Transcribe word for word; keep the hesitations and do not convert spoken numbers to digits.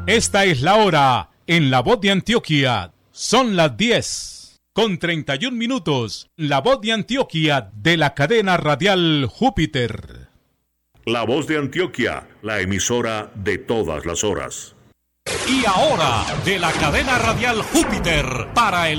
Esta es la hora en La Voz de Antioquia. Son las diez con treinta y un minutos. La Voz de Antioquia de la cadena radial Júpiter. La Voz de Antioquia, la emisora de todas las horas. Y ahora, de la cadena radial Júpiter, para el